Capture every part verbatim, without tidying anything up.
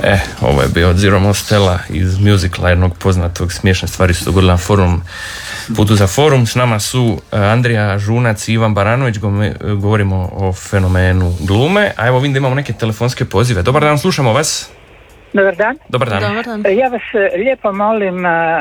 E, ovo je bio Zero Mostela iz musicala jednog poznatog Smiješne stvari su dogodile na forum, putu za forum. S nama su Andrija Žunac i Ivan Baranović, govorimo o fenomenu glume, a evo vidim da imamo neke telefonske pozive. Dobar dan, slušamo vas. Dobar dan. Dobar dan. Dobar dan. Ja vas lijepo molim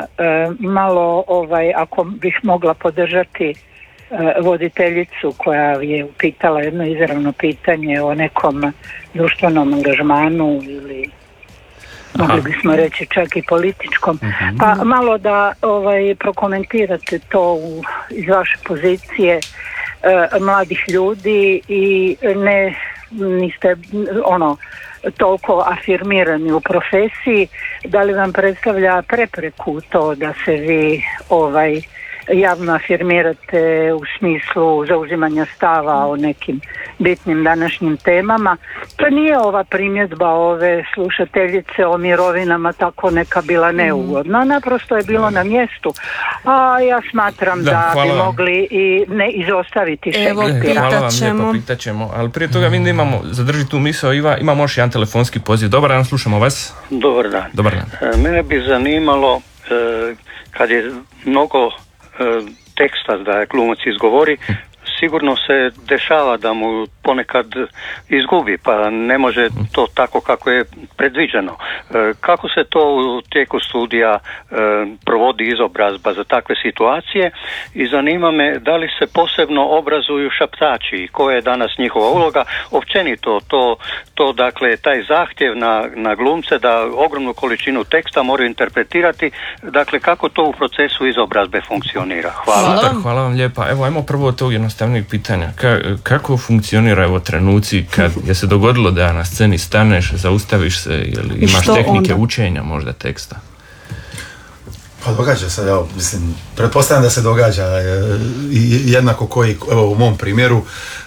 malo, ovaj, ako bih mogla podržati voditeljicu koja je upitala jedno izravno pitanje o nekom društvenom angažmanu ili Aha. mogli bismo reći čak i političkom. Uh-huh. Pa malo da ovaj, prokomentirate to u, iz vaše pozicije uh, mladih ljudi i ne niste ono toliko afirmirani u profesiji, da li vam predstavlja prepreku to da se vi ovaj javno afirmirate u smislu zauzimanja stava o nekim bitnim današnjim temama. To nije ova primjedba ove slušateljice o mirovinama tako neka bila neugodna, naprosto je bilo na mjestu, a ja smatram da, da bi mogli i ne izostaviti Shakespearea. Hvala vam lijepo, pitat ćemo, ali prije toga vidim da imamo, zadrži tu misao, Iva, imamo još jedan telefonski poziv. Dobar dan, slušamo vas. Dobar dan. Dobar dan. Mene bi zanimalo kad je mnogo teksta da glumac izgovori, sigurno se dešava da mu ponekad izgubi, pa ne može to tako kako je predviđeno. Kako se to u tijeku studija provodi izobrazba za takve situacije i zanima me da li se posebno obrazuju šaptači i koja je danas njihova uloga, općenito to, to dakle taj zahtjev na, na glumce da ogromnu količinu teksta moraju interpretirati, dakle kako to u procesu izobrazbe funkcionira. Hvala. Hvala vam, Hvala vam lijepa. Evo, ajmo prvo od tog jednostavnijeg pitanja. Ka, kako funkcionira evo trenuci kad je se dogodilo da na sceni staneš, zaustaviš se ili imaš tehnike onda? Učenja možda teksta? Pa događa se, evo, mislim, pretpostavljam da se događa jednako koji, evo u mom primjeru,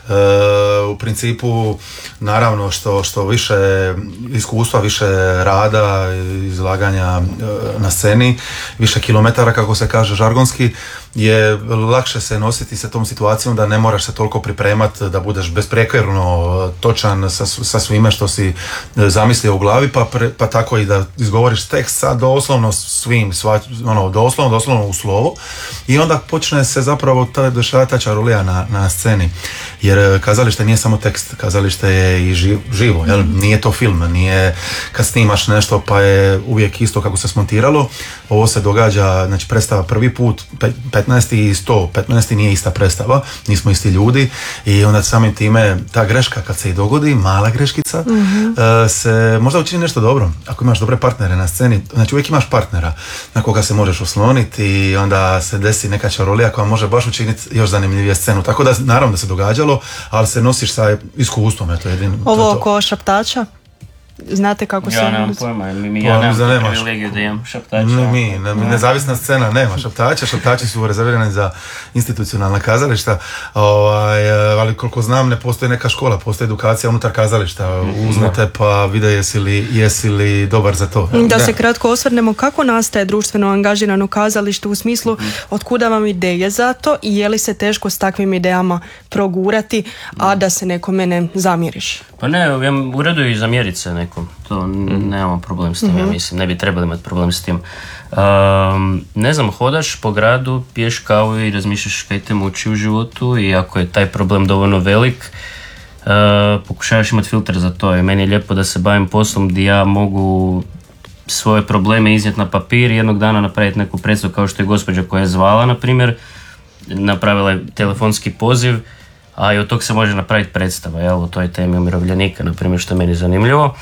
e, u principu naravno što, što više iskustva, više rada, izlaganja na sceni, više kilometara kako se kaže žargonski, je lakše se nositi sa tom situacijom da ne moraš se toliko pripremati da budeš besprijekorno točan sa, sa svime što si zamislio u glavi, pa, pre, pa tako i da izgovoriš tekst sa doslovno svim, sva, ono, doslovno, doslovno u slovo i onda počne se zapravo ta dešava ta čarolija na, na sceni, jer kazalište nije samo tekst, kazalište je i živ, živo, jel? Nije to film, nije kad snimaš nešto pa je uvijek isto kako se smontiralo, ovo se događa, znači predstava prvi put, pe, petnaesti i sto, petnaesti nije ista predstava, nismo isti ljudi i onda samim time ta greška kad se i dogodi, mala greškica, mm-hmm. se možda učini nešto dobro. Ako imaš dobre partnere na sceni, znači uvijek imaš partnera na koga se možeš osloniti i onda se desi neka čarolija koja može baš učiniti još zanimljivije scenu. Tako da naravno da se događalo, ali se nosiš sa iskustvom. Eto, jedin, ovo oko šaptača? Znate kako se... Ja nemam pojma, mi, mi, ja nemam privilegiju da imam šaptača. Ne, mi, ne, nezavisna scena nema šaptača, šaptači su rezervirani za institucionalna kazališta, ovaj, ali koliko znam ne postoji neka škola, postoji edukacija unutar kazališta, uzmete pa vide jesi li, jesi li dobar za to. Da se kratko osvrnemo, kako nastaje društveno angažirano kazalište u smislu od kuda vam ideje za to i je li se teško s takvim idejama progurati, a da se nekome ne zamjeriš? Pa ne, ja u redu i zamjeriti se nekom, to mm. nemamo problem s tim, mm-hmm. ja mislim, ne bi trebali imati problem s tim. Um, ne znam, hodaš po gradu, piješ kavu i razmišljaš kaj te muči u životu i ako je taj problem dovoljno velik, uh, pokušavaš imati filter za to i meni je lijepo da se bavim poslom gdje ja mogu svoje probleme iznijeti na papir i jednog dana napraviti neku predstavu kao što je gospođa koja je zvala, na primjer, napravila je telefonski poziv, a i od tog se može napraviti predstava, jel, o toj temi umirovljenika, na primjer, što je meni zanimljivo.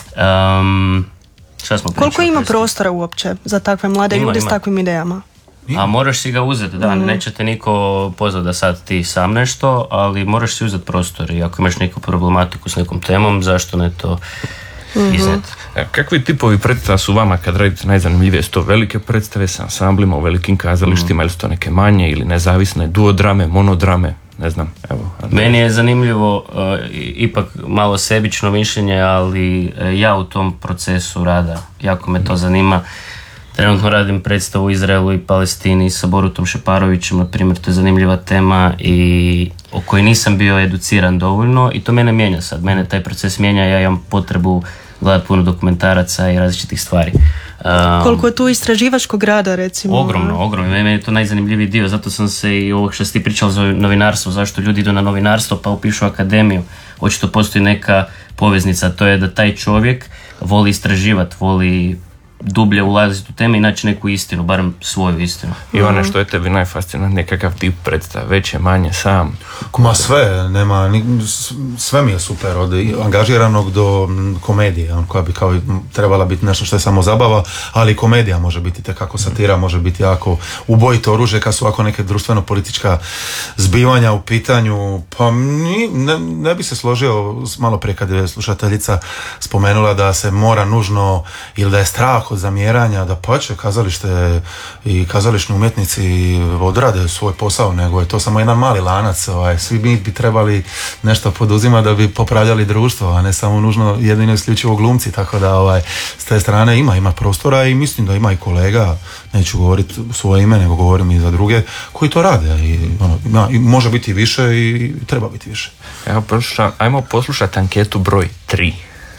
Um, Koliko ima prostora uopće za takve mlade ima, ljude ima. S takvim idejama? A moraš si ga uzeti, da, mm. neće te niko pozvati da sad ti sam nešto, ali moraš si uzeti prostor i ako imaš neku problematiku s nekom temom, zašto ne to mm-hmm. iznijeti. Kakvi tipovi predstava su vama kad radite najzanimljivije? Su to velike predstave sa ansamblima u velikim kazalištima mm. ili su to neke manje ili nezavisne, duodrame, monodrame? Ne znam, evo. Meni je zanimljivo, uh, ipak malo sebično mišljenje, ali uh, ja u tom procesu rada, jako me to zanima, trenutno radim predstavu u Izraelu i Palestini sa Borutom Šeparovićem, na primjer, to je zanimljiva tema i o kojoj nisam bio educiran dovoljno i to mene mijenja sad. Mene taj proces mijenja, ja imam potrebu gledati puno dokumentaraca i različitih stvari. Um, Koliko je tu istraživačkog rada, recimo? Ogromno, ogromno. Meni je to najzanimljiviji dio, zato sam se i ovo što si ti pričala za novinarstvo, zašto ljudi idu na novinarstvo pa upišu akademiju. Očito postoji neka poveznica, to je da taj čovjek voli istraživati, voli dublje ulaziti u teme i naći neku istinu, barem svoju istinu. Ivane, što je tebi najfascinantnije, kakav tip predstave, veće, manje, sam? Ma sve, nema, sve mi je super, od angažiranog do komedije, koja bi kao trebala biti nešto što je samo zabava, ali komedija može biti tekako satira, može biti jako ubojito oružje kad su ovako neke društveno-politička zbivanja u pitanju. Pa ne, ne bi se složio malo prije kad je slušateljica spomenula da se mora nužno ili da je strah od zamjeranja, da pače kazalište i kazališni umjetnici odrade svoj posao, nego je to samo jedan mali lanac. Ovaj, svi mi bi trebali nešto poduzimati da bi popravljali društvo, a ne samo nužno jedino isključivo glumci, tako da ovaj, s te strane ima, ima prostora i mislim da ima i kolega, neću govoriti svoje ime, nego govorim i za druge, koji to rade i, ono, ima, i može biti više i treba biti više. Evo, posluša, ajmo poslušati anketu broj tri.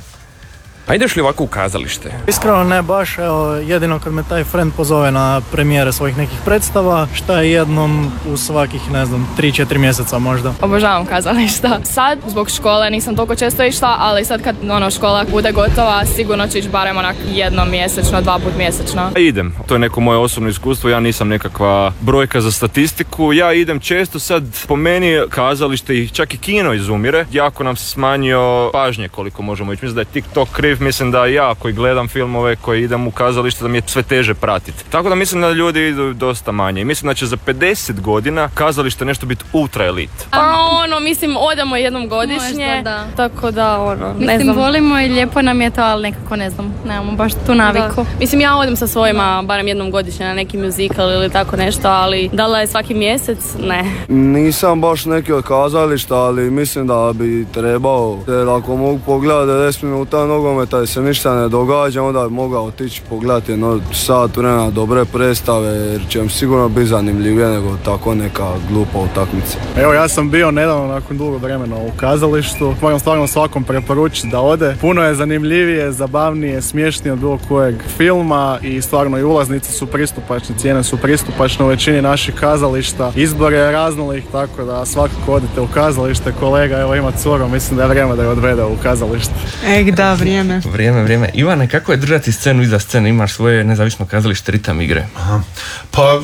A ideš li ovako u kazalište? Iskreno ne baš, evo, jedino kad me taj friend pozove na premijere svojih nekih predstava, šta je jednom u svakih, ne znam, tri četiri mjeseca možda. Obožavam kazališta. Sad, zbog škole, nisam toliko često išla, ali sad kad ono, škola bude gotova, sigurno ću ići barem onak jednom mjesečno, dva put mjesečno. Idem, to je neko moje osobno iskustvo, ja nisam nekakva brojka za statistiku, ja idem često, sad po meni kazalište i čak i kino izumire, jako nam se smanjio pažnje koliko možemo ići, mislim da je TikTok kriv, mislim da ja koji gledam filmove, koji idem u kazalište, da mi je sve teže pratiti. Tako da mislim da ljudi idu dosta manje i mislim da će za pedeset godina kazalište nešto biti ultra elit. Pa ono, mislim, odemo jednom godišnje, možda, da. Tako da ono, ne mislim, znam. volimo i lijepo nam je to, ali nekako ne znam, nemamo baš tu naviku. Da. Mislim, ja odem sa svojima barem jednom godišnje na neki muzikal ili tako nešto, ali da li je svaki mjesec? Ne. Nisam baš neki od kazališta, ali mislim da bi trebao, jer ako mogu pogledati deset minuta nogometa i se ništa ne događa, onda bi mogao otići pogledati jedno sat vremena dobre predstave, jer će vam sigurno biti zanimljivije nego tako neka glupa utakmica. Evo, ja sam bio nedavno nakon dugo vremena u kazalištu, moram stvarno svakom preporučiti da ode. Puno je zanimljivije, zabavnije, smješnije od bilo kojeg filma i stvarno i ulaznice su pristupačne, cijene su pristupačne u većini naših kazališta, izbor je raznolik, tako da svakako odite u kazalište. Kolega, evo, ima curu, mislim da je vrijeme da je odvede u kazalište. Ej, da, vrijeme. Vrijeme, vrijeme. Ivane, kako je držati scenu iza scene? Imaš svoje nezavisno kazalište, ritam igre. Aha. Pa,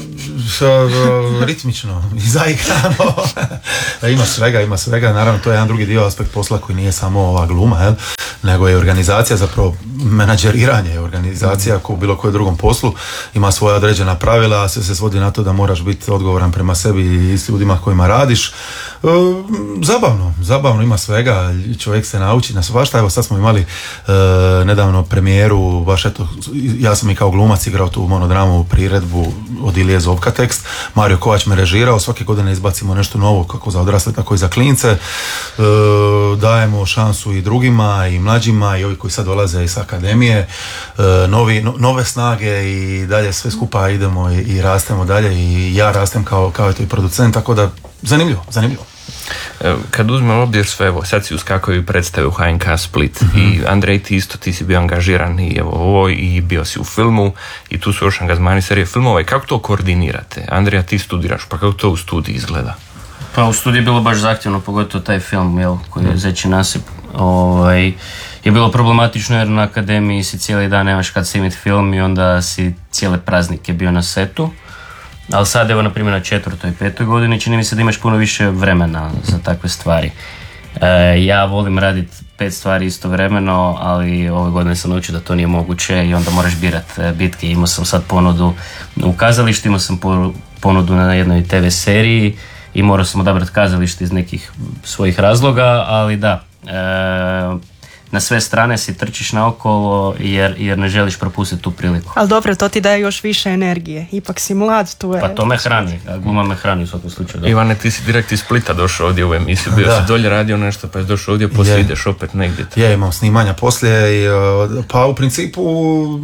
ritmično i zaigrano. Ima svega, ima svega. Naravno, to je jedan drugi dio, aspekt posla koji nije samo ova gluma, jel? Nego je organizacija, zapravo menadžeriranje je organizacija kao u bilo kojem drugom poslu. Ima svoja određena pravila, a sve se svodi na to da moraš biti odgovoran prema sebi i s ljudima kojima radiš. E, zabavno, zabavno, ima svega. Čovjek se nauči na svašta. Evo, sad smo imali e, nedavno premijeru, baš eto, ja sam i kao glumac igrao tu monodramu priredbu od Ilije Zovka tekst. Mario Kovač me režirao, svake godine izbacimo nešto novo, kako za odrasle, tako i za klince. E, dajemo šansu i drugima, i mlađima, i ovi koji sad dolaze iz akademije, e, novi, no, nove snage i dalje sve skupa idemo i, i rastemo dalje i ja rastem kao, kao i producent, tako da zanimljivo, zanimljivo. Kad uzmem obzir sve, evo, sad si uskakao i predstave u H N K Split, mm-hmm. i Andrej, ti isto, ti si bio angažiran i evo ovo, i bio si u filmu i tu su još angažmani serije filmova i kako to koordinirate? Andrija, ti studiraš, pa kako to u studiji izgleda? Pa u studiju je bilo baš zahtjevno, pogotovo taj film, jel, koji je Zeći nasip, ovaj, je bilo problematično jer na akademiji si cijeli dan nemaš kad snimiti film i onda si cijele praznike bio na setu. Ali sad, evo, na primjer, na četvrtoj i petoj godini čini mi se da imaš puno više vremena za takve stvari. E, ja volim raditi pet stvari istovremeno, ali ove godine sam naučio da to nije moguće i onda moraš birati bitke. Imao sam sad ponudu u kazalištu, imao sam ponudu na jednoj te ve seriji i morao sam odabrati kazalište iz nekih svojih razloga, ali da, e, na sve strane si trčiš naokolo jer, jer ne želiš propustiti tu priliku. Ali dobro, to ti daje još više energije. Ipak si mlad, tu je... Pa to me hrani, gluma me hrani u svakom slučaju. Da. Ivane, ti si direkt iz Splita došao ovdje u emisiju, bio da. si dolje radio nešto, pa si došao ovdje, poslije je. ideš opet negdje. Je, imam snimanja poslije i pa u principu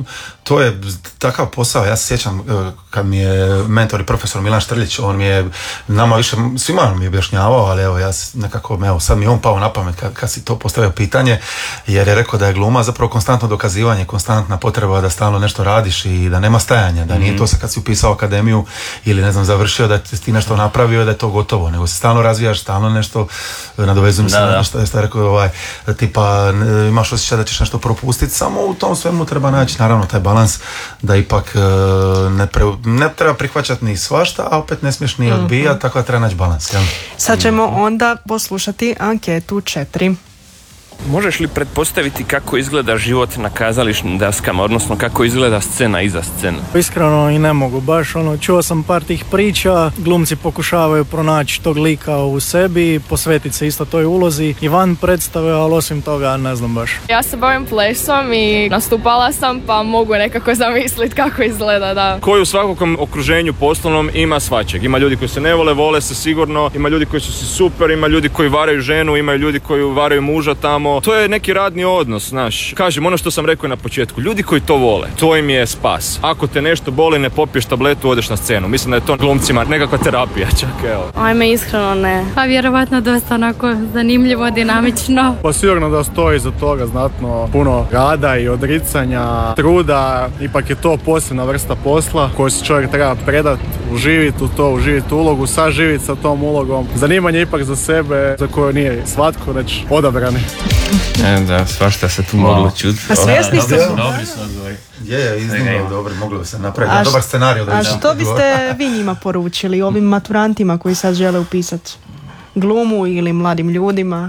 to je takav posao. Ja se sjećam kad mi je mentor i profesor Milan Štrljić, on mi je nama više, svima mi je objašnjavao, ali evo ja nekako, evo sad mi je on pao na pamet kad, kad si to postavio pitanje, jer je rekao da je gluma zapravo konstantno dokazivanje, konstantna potreba da stalno nešto radiš i da nema stajanja, da nije to sad kad si upisao akademiju ili ne znam završio da ti nešto napravio da je to gotovo, nego se stalno razvijaš, stalno nešto, nadovezujem se na što je što je rekao, ovaj, tipa imaš osjećaj da ćeš nešto propustiti, samo u tom svemu treba naći naravno taj balans da ipak ne, pre, ne treba prihvaćati ni svašta, a opet ne smiješ ni odbijati, mm-hmm. tako da treba naći balans. Jel? Sad ćemo onda poslušati anketu četiri. Možeš li pretpostaviti kako izgleda život na kazališnim daskama, odnosno kako izgleda scena iza scene? Iskreno i ne mogu baš, ono, čuo sam par tih priča, glumci pokušavaju pronaći tog lika u sebi, posvetiti se isto toj ulozi i van predstave, ali osim toga ne znam baš. Ja se bavim plesom i nastupala sam, pa mogu nekako zamisliti kako izgleda, da. Koji u svakom okruženju poslovnom ima svačeg. Ima ljudi koji se ne vole, vole se sigurno, ima ljudi koji su si super, ima ljudi koji varaju ženu, ima ljudi koji varaju muža tamo. To je neki radni odnos, znaš. Kažem, ono što sam rekao na početku, ljudi koji to vole, to im je spas. Ako te nešto boli, ne popiješ tabletu, odeš na scenu. Mislim da je to glumcima nekakva terapija, čak evo. Ajme, iskreno ne. Pa vjerovatno dosta onako zanimljivo, dinamično. Pa sigurno da stoji iza toga znatno puno rada i odricanja, truda. Ipak je to posebna vrsta posla koju se čovjek treba predati, uživiti u to, uživiti ulogu, saživiti sa tom ulogom. Zanimanje ipak za sebe, za koju nije svatko, već odabrani. E, da, svašta se tu moglo čuti. A svjesni ste? Dobri su odgovori. Je, je, iznimno dobri, moglo bi se napraviti. A dobar scenarij. A što biste vi njima poručili, ovim maturantima koji sad žele upisati glumu ili mladim ljudima?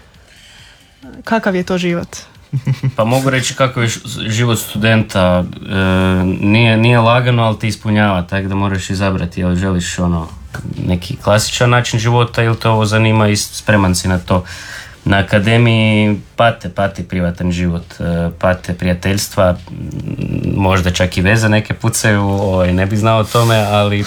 Kakav je to život? Pa mogu reći kakav je život studenta, e, nije, nije lagano, ali ti ispunjava, tako da moraš izabrati, jel želiš ono, neki klasičan način života ili te ovo zanima i spreman si na to. Na akademiji pate, pati privatan život, pate prijateljstva, možda čak i veze neke pucaju, ovaj, ne bih znao o tome, ali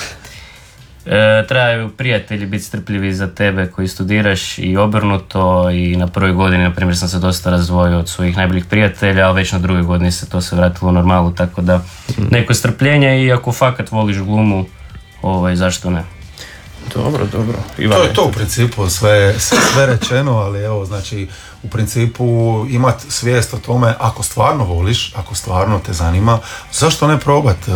e, trebaju prijatelji biti strpljivi za tebe koji studiraš i obrnuto, i na prvoj godini, na primjer, sam se dosta razdvojio od svojih najboljih prijatelja, ali već na drugoj godini se to se vratilo u normalu, tako da neko strpljenje i ako fakat voliš glumu, ovaj, zašto ne? Dobro, dobro. Ivane. To je to u principu sve, sve rečeno, ali evo, znači u principu imati svijest o tome, ako stvarno voliš, ako stvarno te zanima, zašto ne probati?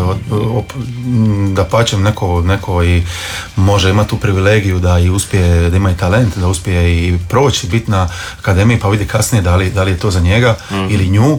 Da pačem neko, neko i može imati tu privilegiju da i uspije, da ima i talent, da uspije i proći, biti na akademiji pa vidi kasnije da li, da li je to za njega mm. ili nju,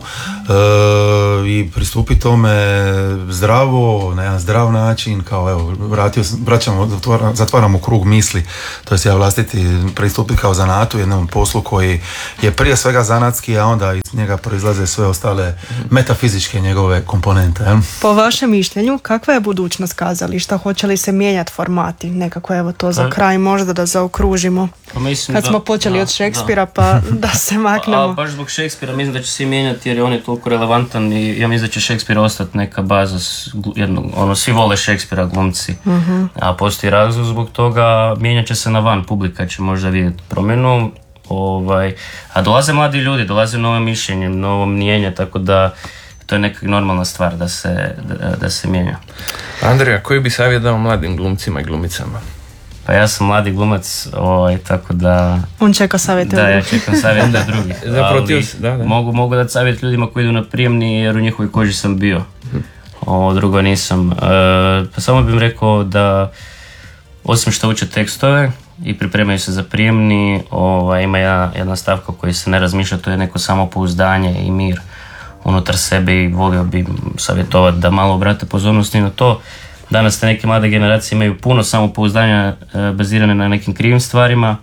e, i pristupi tome zdravo, na jedan zdrav način, kao evo, vratio, vraćamo, zatvaramo, zatvaramo krug misli, to jest ja vlastiti pristupiti kao zanatu, jednom poslu koji je prije svega zanatski, a onda iz njega proizlaze sve ostale metafizičke njegove komponente. Je? Po vašem mišljenju, kakva je budućnost kazališta? Hoće li se mijenjati formati? Nekako evo to za kraj možda da zaokružimo. Pa mislim Kad da, smo počeli da, od Šekspira, da. Pa da se maknemo. A baš zbog Šekspira mislim da će se mijenjati jer je on je toliko relevantan i ja mislim da će Šekspir ostati neka baza, jedno, ono, svi vole Šekspira glumci, uh-huh. a postoji razlog zbog toga, mijenjat će se na van, publika će možda vidjeti promjenu. Ovaj, a dolaze mladi ljudi, dolaze nove mišljenje, novo mnijenje, tako da to je neka normalna stvar da se, da, da se mijenja. Andrija, koji bi savjet dao mladim glumcima i glumicama? Pa ja sam mladi glumac, ovaj, tako da... On čeka savjete. Da, ja čekam savjete od drugih. Ali da, da. Mogu, mogu dati savjet ljudima koji idu na prijemni jer u njihovoj koži sam bio. O, drugo nisam. E, pa samo bih rekao da osim što uče tekstove i pripremaju se za prijemni, ovaj, ima jedna, jedna stavka koji se ne razmišlja, to je neko samopouzdanje i mir unutar sebe i volio bi savjetovati da malo obrate pozornosti na to. Danas te neke mlade generacije imaju puno samopouzdanja e, bazirane na nekim krivim stvarima,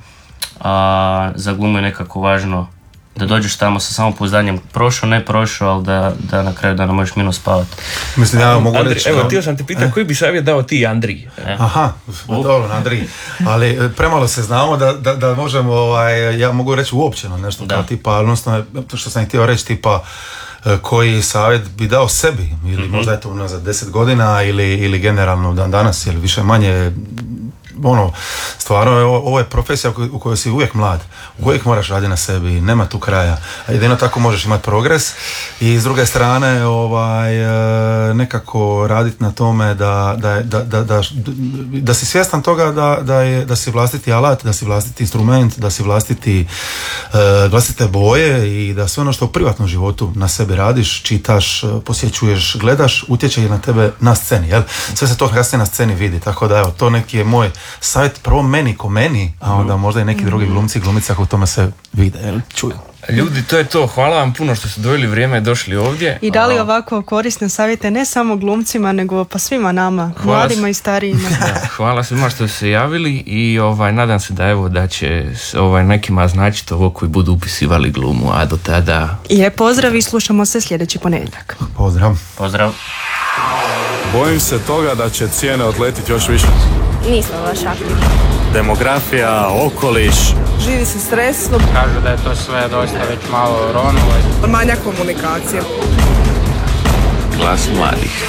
a za glumu je nekako važno da dođeš tamo sa samopouzdanjem, prošao, ne prošao, ali da, da na kraju dana možeš mirno spavati. Mislim, ja mogu Andri, reći... Evo, htio sam te pitati, eh? koji bi savjet dao ti, Andriji? Eh? Aha, dobro, Andriji. Ali premalo se znamo da, da, da možemo, ovaj, ja mogu reći uopćeno nešto da. Kao tipa, odnosno, što sam htio reći, tipa, koji savjet bi dao sebi, ili mm-hmm. možda je to unazad deset godina, ili, ili generalno dan danas, ili više manje ono, stvarno ovo, ovo je profesija u kojoj si uvijek mlad, uvijek moraš raditi na sebi, nema tu kraja, a jedino tako možeš imati progres i s druge strane ovaj, nekako raditi na tome da, da, da, da, da, da si svjestan toga da, da, je, da si vlastiti alat, da si vlastiti instrument, da si vlastiti uh, vlastite boje i da sve ono što u privatnom životu na sebi radiš, čitaš, posjećuješ, gledaš, utječe i na tebe na sceni, jel? Sve se to kasnije na sceni vidi, tako da evo, to neki je moj savjet prvo meni ko meni, a onda možda i neki drugi glumci i glumice ako u tome se vide, jel? Čuju. Ljudi, to je to. Hvala vam puno što ste dojeli vrijeme i došli ovdje. I dali ovako korisne savjete ne samo glumcima, nego pa svima nama, hvala mladima s... i starijima. Da, hvala svima što ste se javili i ovaj, nadam se da evo da će ovaj, nekima značiti ovo koji budu upisivali glumu, a do tada... Je, pozdrav i slušamo se sljedeći ponedjeljak. Pozdrav. Pozdrav. Bojim se toga da će cijene odletiti još više. Nismo baš aktivni. Demografija, okoliš. Živi se stresno. Kažu da je to sve dosta već malo ronulo. Manja komunikacija. Glas mladih.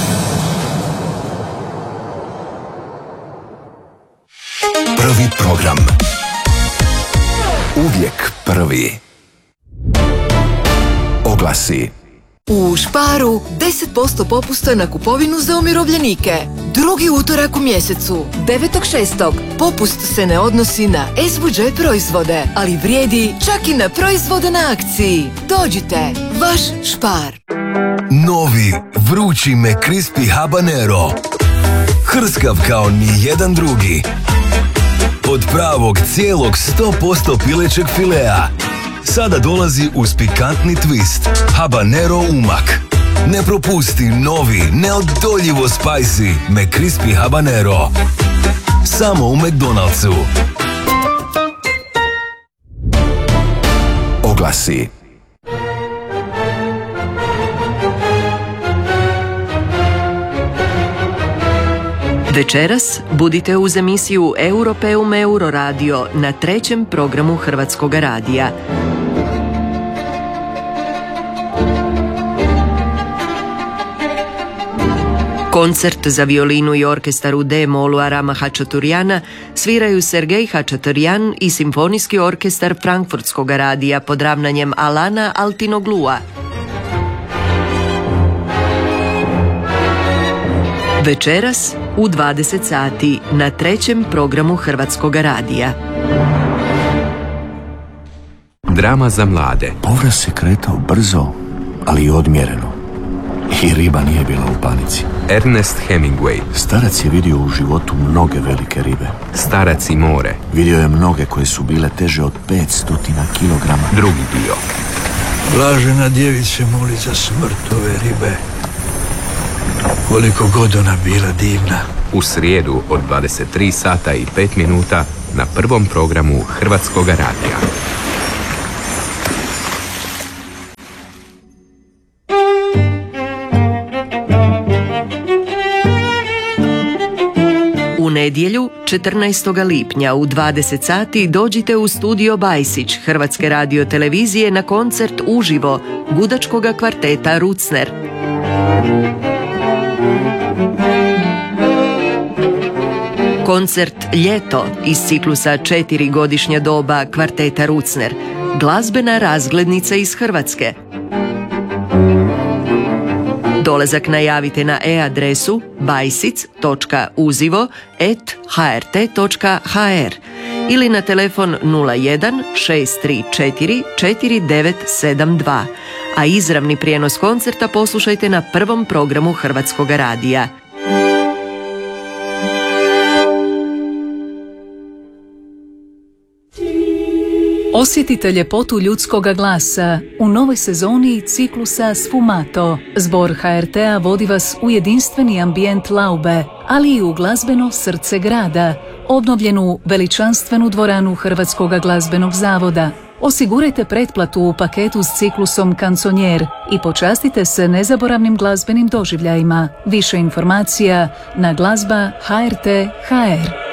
Prvi program. Uvijek prvi. Oglasi. U Sparu deset posto popusta na kupovinu za umirovljenike. Drugi utorak u mjesecu, devetog šestog Popust se ne odnosi na S V J proizvode, ali vrijedi čak i na proizvode na akciji. Dođite, vaš Spar. Novi, vrući McCrispy habanero. Hrskav kao nijedan drugi. Od pravog cijelog sto posto pilećeg filea. Sada dolazi uz pikantni twist. Habanero umak. Ne propusti novi, neodoljivo spicy McCrispy habanero. Samo u McDonald'su. Oglasi. Večeras budite uz emisiju Europeum Euroradio na trećem programu Hrvatskog radija. Koncert za violinu i orkestar u D-molu Arama Hačaturjana sviraju Sergej Hačaturjan i simfonijski orkestar Frankfurtskog radija pod ravnanjem Alana Altinoglua. Večeras u dvadeset sati na trećem programu Hrvatskog radija. Drama za mlade. Povraz se kretao brzo, ali i odmjereno. I riba nije bila u panici. Ernest Hemingway. Starac je vidio u životu mnoge velike ribe. Starac i more. Vidio je mnoge koje su bile teže od petsto kilograma. Drugi dio. Blažena djevice moli za smrt ove ribe. Koliko god ona bila divna. U srijedu od dvadeset tri sata i pet minuta na prvom programu Hrvatskog radija. U nedjelju, četrnaestog lipnja u dvadeset sati dođite u studio Bajsić Hrvatske radiotelevizije na koncert uživo gudačkoga kvarteta Rucner. Koncert Ljeto iz ciklusa Četiri godišnja doba kvarteta Rucner. Glazbena razglednica iz Hrvatske. Dolazak najavite na e-adresu bajsic točka uzivo at h r t točka h r ili na telefon nula jedan šest tri četiri četiri devet sedam dva, a izravni prijenos koncerta poslušajte na prvom programu Hrvatskog radija. Osjetite ljepotu ljudskoga glasa u novoj sezoni ciklusa Sfumato. Zbor H R T-a vodi vas u jedinstveni ambijent Laube, ali i u glazbeno srce grada, obnovljenu veličanstvenu dvoranu Hrvatskog glazbenog zavoda. Osigurajte pretplatu u paketu s ciklusom Kanconier i počastite se nezaboravnim glazbenim doživljajima. Više informacija na glazba h r t točka h r.